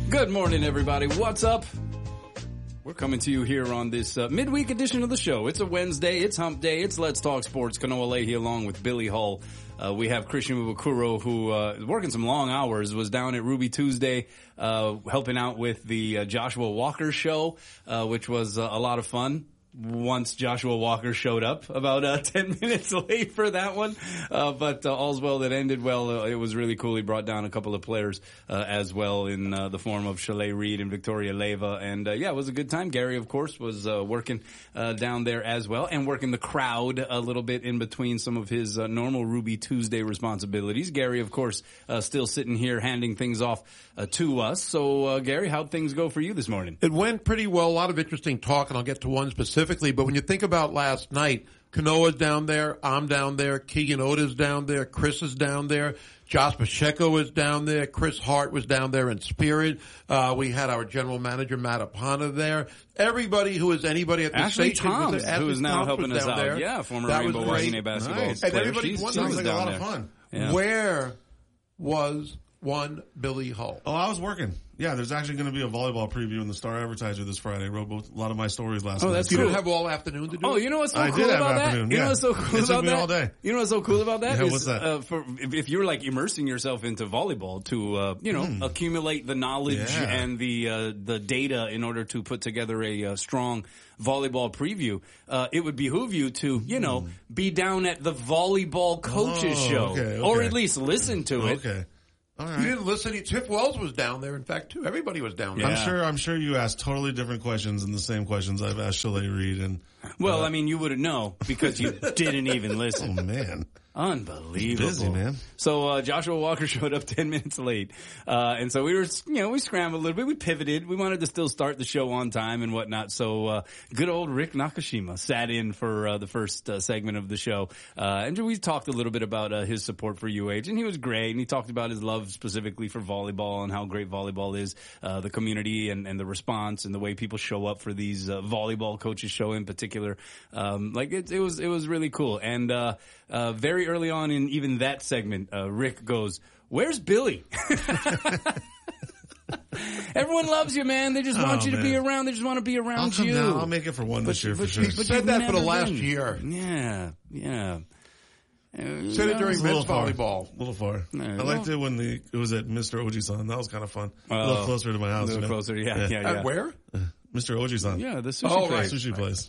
Good morning, everybody. What's up? We're coming to you here on this midweek edition of the show. It's a Wednesday. It's hump day. It's Let's Talk Sports. Kanoa Leahy along with Billy Hull. We have Christian Mubakuro, who is working some long hours, was down at Ruby Tuesday helping out with the Joshua Walker show, which was a lot of fun. Once Joshua Walker showed up, about 10 minutes late for that one, but all's well that ended well. It was really cool. He brought down a couple of players as well in the form of Chalet Reed and Victoria Leyva, and yeah, it was a good time. Gary, of course, was working down there as well, and working the crowd a little bit in between some of his normal Ruby Tuesday responsibilities. Gary, of course, still sitting here handing things off to us. So, Gary, how'd things go for you this morning? It went pretty well. A lot of interesting talk, and I'll get to one specifically. But when you think about last night, Kanoa's down there, I'm down there, Keegan Oda's down there, Chris is down there, Josh Pacheco is down there, Chris Hart was down there in spirit. We had our general manager, Matt Apana, there. Everybody who is anybody at the Ashley station Toms, was there. who is now Ashley helping Thompson us was out. there. Yeah, former That Rainbow was great. YNA basketball Nice. And player. everybody wondered, Sounds like a down lot there. of fun. Yeah. where was one Billy Hull? Oh, I was working. Yeah, there's actually going to be a volleyball preview in the Star Advertiser this Friday. I wrote a lot of my stories last night. that's You cool. didn't have all afternoon to do Oh, it? you know what's so I cool did have about that? afternoon, You know yeah. what's so cool It took about me that? all day. You know what's so cool about that? Yeah, is, what's that? If you're like immersing yourself into volleyball to, accumulate the knowledge Yeah. and the data in order to put together a strong volleyball preview, it would behoove you to, be down at the volleyball coaches show, okay. or at least listen to it. Okay. All You right. didn't listen. Tiff Wells was down there, in fact, too. Everybody was down there. Yeah. I'm sure you asked totally different questions than the same questions I've asked Chalet Reed and. Well, I mean, you wouldn't know because you didn't even Oh listen. man. Unbelievable. Busy, man. So, Joshua Walker showed up 10 minutes late. And so we were, we scrambled a little bit. We pivoted. We wanted to still start the show on time and whatnot. So, good old Rick Nakashima sat in for, the first segment of the show. And we talked a little bit about, his support for UH, and he was great. And he talked about his love specifically for volleyball and how great volleyball is, the community and the response and the way people show up for these, volleyball coaches show in particular. It was really cool. And, very early on in even that segment, Rick goes, "Where's Billy?" Everyone loves you, man. They just want you to be around. They just want to be around I'll come you. down. I'll make it for one this year for sure. He said that for the last year. Yeah. Said it during men's volleyball. A little far. Yeah, I liked it when it was at Mr. Ojisan. That was kind of fun. A Oh, little closer to my house. A little closer, yeah. At where? Mr. Ojisan. Yeah, the sushi Oh, place. right. Sushi place.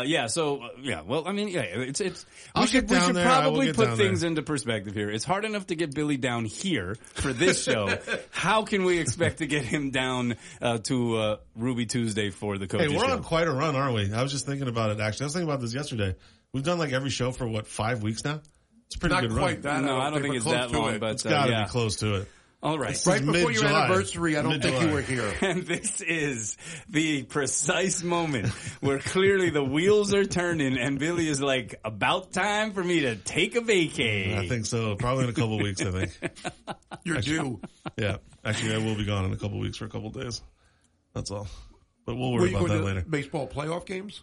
Well, I mean, it's, I'll we should get down there. I will probably get put down things there. into perspective here. It's hard enough to get Billy down here for this show. How can we expect to get him down, to, Ruby Tuesday for the coaches Hey, we're show? on quite a run, aren't we? I was just thinking about it, actually. I was thinking about this yesterday. We've done like every show for 5 weeks now? It's a pretty Not good quite run. that. No, I don't think but it's close that to long, it. but, It's gotta yeah. be close to it. All right. Right before your mid-July. anniversary, I don't think you Mid-July. were here. And this is the precise moment where clearly the wheels are turning and Billy is like, about time for me to take a vacay. I think so. Probably in a couple weeks, I think. You're due. Yeah. Actually, I will be gone in a couple weeks for a couple days. That's all. But we'll worry Were you about going that to later. baseball playoff games?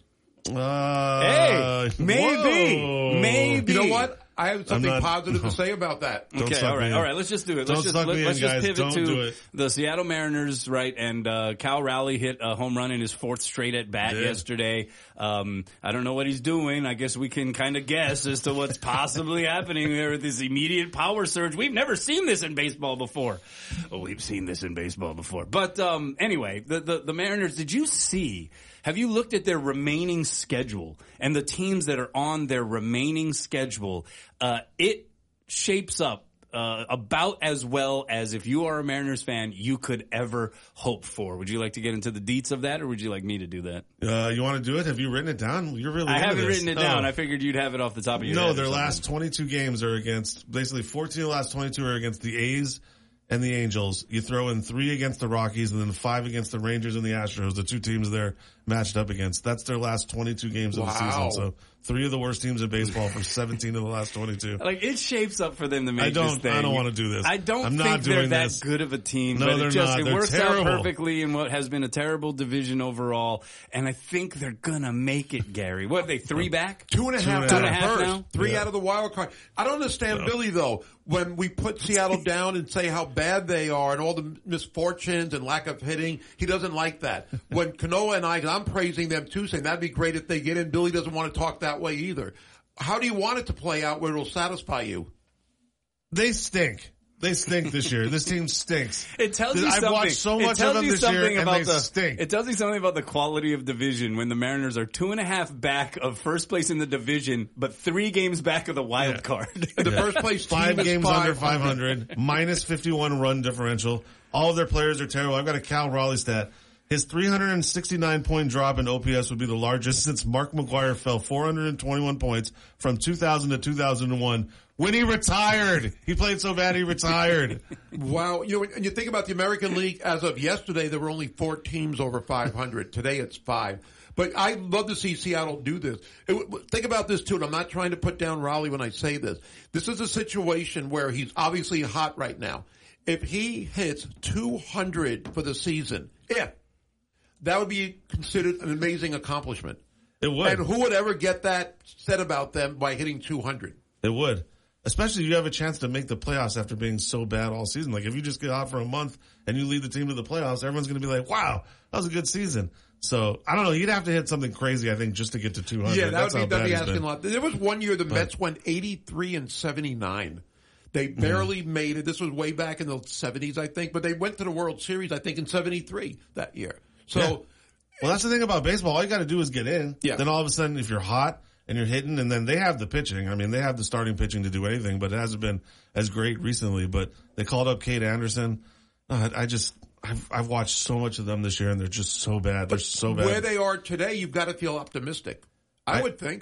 Hey, maybe. whoa. Maybe. You know what? I have something not- positive to say about that. Don't Okay, suck all me in. right. Let's just do it. Don't suck me in, let's just guys. pivot Don't do to it. the Seattle Mariners, right? And Cal Raleigh hit a home run in his fourth straight at bat Did. yesterday. I don't know what he's doing. I guess we can kind of guess as to what's possibly happening there with this immediate power surge. We've never seen this in baseball before. Oh, we've seen this in baseball before. But anyway, the Mariners. Did you see? Have you looked at their remaining schedule and the teams that are on their remaining schedule? It shapes up about as well as if you are a Mariners fan, you could ever hope for. Would you like to get into the deets of that, or would you like me to do that? You want to do it? Have you written it down? You're really I into haven't this. written it down. Oh. I figured you'd have it off the top of your head. No, or their something. last 22 games are against, basically 14 of the last 22 are against the A's and the Angels. You throw in 3 against the Rockies and then 5 against the Rangers and the Astros, the two teams they're matched up against. That's their last 22 games of the season. So 3 of the worst teams in baseball for 17 of the last 22. Like, it shapes up for them to make this thing. I don't want to do this. I don't I'm think not they're doing that this. good of a team. No, but they're it just, not. it They're works terrible. out perfectly in what has been a terrible division overall. And I think they're gonna make it, Gary. What are they, 3 back? 2.5 2.5 out of first, now? 3 Yeah. out of the wild card. I don't understand Billy though. When we put Seattle down and say how bad they are and all the misfortunes and lack of hitting, he doesn't like that. When Canoa and I'm praising them too, saying that'd be great if they get in. Billy doesn't want to talk that way either. How do you want it to play out where it'll satisfy you? They stink. They stink this year. This team stinks. It tells you something. I've watched so much of them this year, and they stink. It tells you something about the quality of division when the Mariners are 2.5 back of first place in the division, but 3 games back of the wild card. The first place team 5 is games under 500. 500, minus 51 run differential. All of their players are terrible. I've got a Cal Raleigh stat. His 369-point drop in OPS would be the largest since Mark McGwire fell 421 points from 2000 to 2001 when he retired. He played so bad he retired. Wow. You know, and you think about the American League, as of yesterday, there were only 4 teams over 500. Today it's 5. But I'd love to see Seattle do this. Think about this too, and I'm not trying to put down Raleigh when I say this. This is a situation where he's obviously hot right now. If he hits 200 for the season, that would be considered an amazing accomplishment. It would. And who would ever get that said about them by hitting 200? It would. Especially you have a chance to make the playoffs after being so bad all season. Like if you just get hot for a month and you lead the team to the playoffs, everyone's going to be like, wow, that was a good season. So I don't know. You'd have to hit something crazy, I think, just to get to 200. Yeah, That's that'd how be bad asking he's a lot. There was one year the Mets went 83-79. They barely made it. This was way back in the 70s, I think, but they went to the World Series, I think, in 73 that year. So, Yeah. Well, that's the thing about baseball. All you got to do is get in. Yeah. Then all of a sudden, if you're hot and you're hitting, and then they have the pitching. I mean, they have the starting pitching to do anything, but it hasn't been as great recently. But they called up Kate Anderson. I've watched so much of them this year, and they're just so bad. They're so bad. where they are today, you've got to feel optimistic. I would think.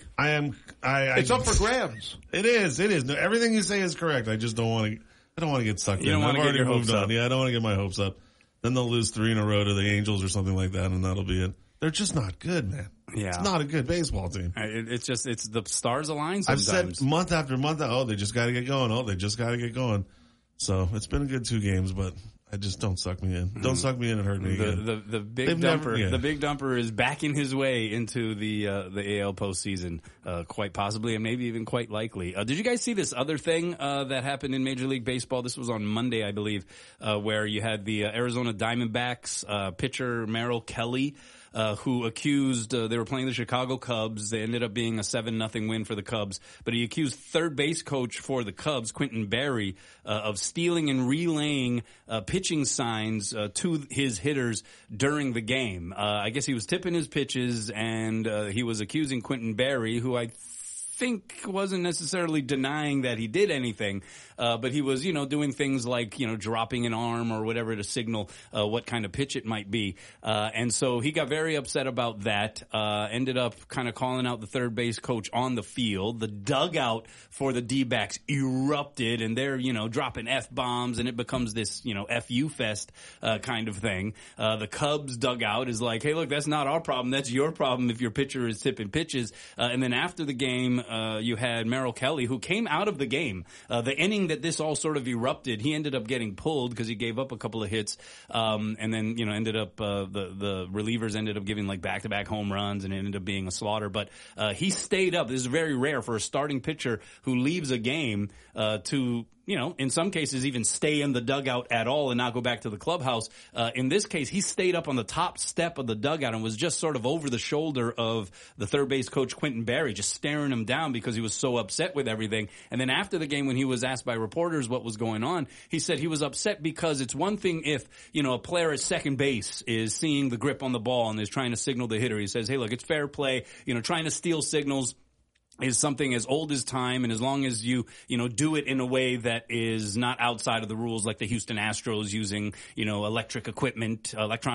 It's up for grabs. It is. No, everything you say is correct. I just don't want to. I don't want to get sucked in. You don't want I've to get already your moved hopes on. up. Yeah, I don't want to get my hopes up. Then they'll lose 3 in a row to the Angels or something like that, and that'll be it. They're just not good, man. Yeah. It's not a good baseball team. It's the stars align I've sometimes. said month after month, they just got to get going. They just got to get going. So it's been a good 2 games, but I just don't suck me in. Don't suck me in and hurt me again. The big They've dumper, never- yeah. the big dumper is backing his way into the AL postseason, quite possibly, and maybe even quite likely. Did you guys see this other thing that happened in Major League Baseball? This was on Monday, I believe, where you had the Arizona Diamondbacks pitcher Merrill Kelly. Who accused, they were playing the Chicago Cubs. They ended up being a 7-0 win for the Cubs. But he accused third base coach for the Cubs, Quentin Barry, of stealing and relaying pitching signs to his hitters during the game. I guess he was tipping his pitches, and he was accusing Quentin Barry, who I think wasn't necessarily denying that he did anything, but he was, doing things like, dropping an arm or whatever to signal what kind of pitch it might be. And so he got very upset about that, ended up kind of calling out the third base coach on the field. The dugout for the D-backs erupted, and they're, dropping F-bombs, and it becomes this, FU fest kind of thing. The Cubs dugout is like, hey, look, that's not our problem. That's your problem if your pitcher is tipping pitches. And then after the game, you had Merrill Kelly, who came out of the game. The inning that this all sort of erupted, he ended up getting pulled because he gave up a couple of hits. And then, ended up, the relievers ended up giving like back-to-back home runs, and it ended up being a slaughter. But, he stayed up. This is very rare for a starting pitcher who leaves a game, to, in some cases even stay in the dugout at all and not go back to the clubhouse. In this case, he stayed up on the top step of the dugout and was just sort of over the shoulder of the third base coach, Quentin Barry, just staring him down because he was so upset with everything. And then after the game, when he was asked by reporters what was going on, he said he was upset because it's one thing if, a player at second base is seeing the grip on the ball and is trying to signal the hitter. He says, hey, look, it's fair play, trying to steal signals is something as old as time, and as long as you do it in a way that is not outside of the rules, like the Houston Astros using, electronic equipment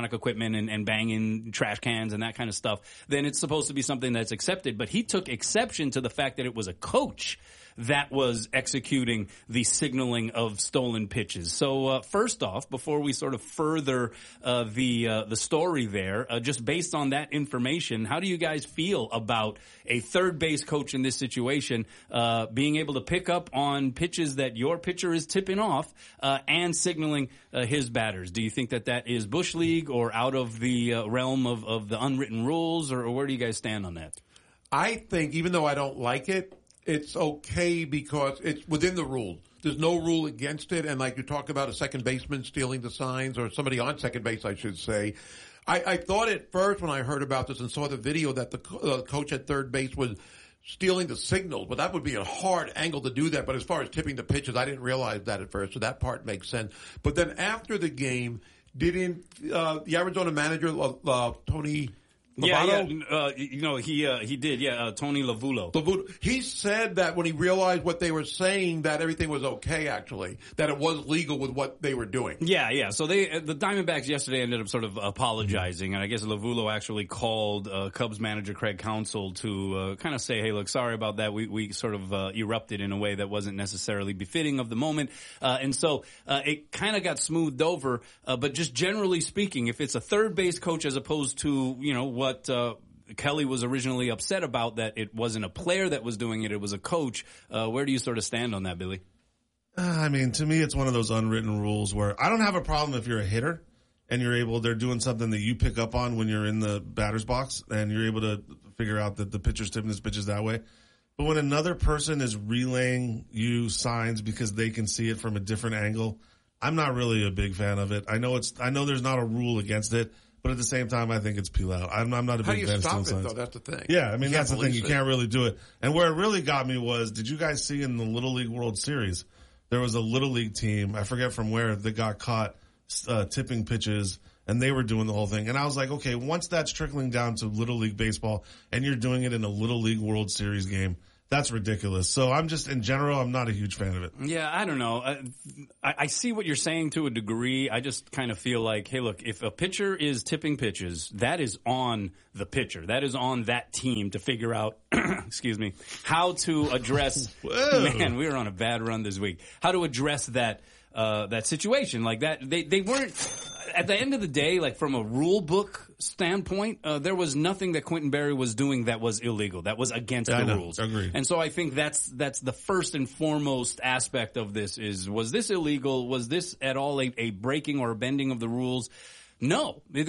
and banging trash cans and that kind of stuff, then it's supposed to be something that's accepted. But he took exception to the fact that it was a coach that was executing the signaling of stolen pitches. So first off, before we sort of further the story there, just based on that information, how do you guys feel about a third base coach in this situation being able to pick up on pitches that your pitcher is tipping off and signaling his batters? Do you think that is Bush League or out of the realm of the unwritten rules, or where do you guys stand on that? I think, even though I don't like it, it's okay because it's within the rules. There's no rule against it. And like you talk about a second baseman stealing the signs, or somebody on second base, I should say. I thought at first when I heard about this and saw the video that the coach at third base was stealing the signals, but that would be a hard angle to do that. But as far as tipping the pitches, I didn't realize that at first, so that part makes sense. But then after the game, didn't the Arizona manager, Tony Lovato? He did. Tony Lavulo. He said that when he realized what they were saying, that everything was okay, actually, that it was legal with what they were doing. Yeah. So the Diamondbacks yesterday ended up sort of apologizing, and I guess Lavulo actually called Cubs manager Craig Counsell to kind of say, hey, look, sorry about that. We sort of erupted in a way that wasn't necessarily befitting of the moment. And so it kind of got smoothed over. But just generally speaking, if it's a third base coach as opposed to, what Kelly was originally upset about, that it wasn't a player that was doing it was a coach. Where do you sort of stand on that, Billy? I mean, to me, it's one of those unwritten rules where I don't have a problem if you're a hitter and they're doing something that you pick up on when you're in the batter's box and you're able to figure out that the pitcher's tipping his pitches that way. But when another person is relaying you signs because they can see it from a different angle, I'm not really a big fan of it. I know there's not a rule against it, but at the same time, I think it's peel out. I'm not a big fan of stealing signs. How do you stop it, though? That's the thing. Yeah, I mean, that's the thing. You can't really do it. And where it really got me was, did you guys see in the Little League World Series, there was a Little League team, I forget from where, that got caught tipping pitches, and they were doing the whole thing. And I was like, okay, once that's trickling down to Little League baseball, and you're doing it in a Little League World Series game, that's ridiculous. So I'm just, in general, I'm not a huge fan of it. Yeah, I don't know. I see what you're saying to a degree. I just kind of feel like, hey, look, if a pitcher is tipping pitches, that is on the pitcher. That is on that team to figure out, excuse me, how to address. Man, we were on a bad run this week. How to address that situation like that. They weren't, at the end of the day, like from a rule book standpoint, there was nothing that Quentin Berry was doing that was illegal, that was against the rules. Agreed. And so I think that's the first and foremost aspect of this was this illegal? Was this at all a breaking or a bending of the rules? No,